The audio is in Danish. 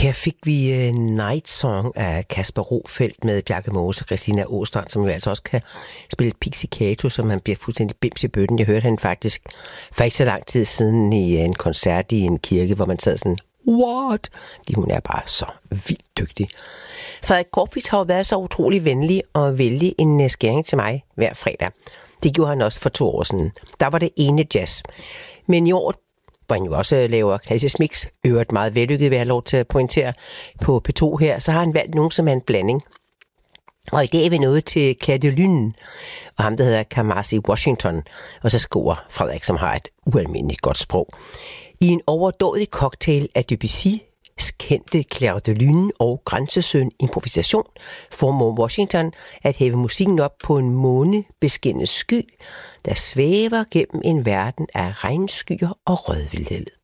Her fik vi Night Song af Kasper Rofeldt med Bjarke Moos og Christina Åstrand, som jo altså også kan spille pizzicato, så man bliver fuldstændig bims i bøtten. Jeg hørte han faktisk for ikke så lang tid siden i en koncert i en kirke, hvor man sad sådan, what? Hun er bare så vildt dygtig. Frederik Korfitz har jo været så utrolig venlig og vælge en skæring til mig hver fredag. Det gjorde han også for 2 år siden. Der var det ene jazz. Men i år, hvor han jo også laver klassisk mix, øvrigt meget vellykket, vil jeg have lov til at pointere på P2 her, så har han valgt nogen, som er en blanding. Og i dag er vi nået til Clair de Lune, og ham, der hedder Kamasi Washington, og så skriver Frederik, som har et ualmindeligt godt sprog. I en overdådig cocktail af Debussy's kendte Clair de Lune og Grænsesøn improvisation formår Washington at hæve musikken op på en månebeskinnet sky, der svæver gennem en verden af regnskyer og rødvildhed.